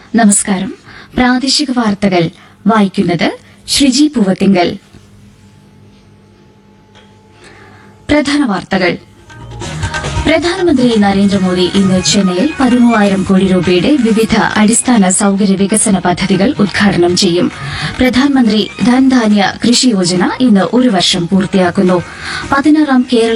നമസ്കാരം. പ്രാദേശിക വാർത്തകൾ വായിക്കുന്നത് ശ്രീജി പൂവത്തിങ്കൽ. പ്രധാന വാർത്തകൾ. പ്രധാനമന്ത്രി നരേന്ദ്രമോദി ഇന്ന് ചെന്നൈയിൽ 13,000 കോടി രൂപയുടെ വിവിധ അടിസ്ഥാന സൌകര്യ വികസന പദ്ധതികൾ ഉദ്ഘാടനം ചെയ്യും. പ്രധാനമന്ത്രി ധൻധാന്യ കൃഷി യോജന ഇന്ന് ഒരു വർഷം പൂർത്തിയാക്കുന്നു. 16ാം കേരള